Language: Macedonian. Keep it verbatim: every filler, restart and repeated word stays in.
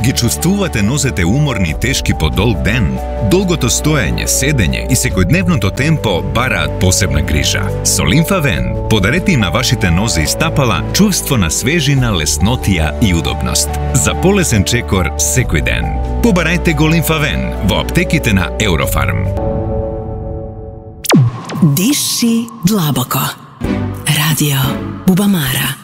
Ги чувствувате нозете уморни и тешки по долг ден? Долгото стоење, седење и секојдневното темпо бараат посебна грижа. Со Лимфавен подарете на вашите нозе и стапала чувство на свежина, леснотија и удобност. За полесен чекор секој ден. Побарајте го Лимфавен во аптеките на Eurofarm. Диши длабоко. Радио Бубамара.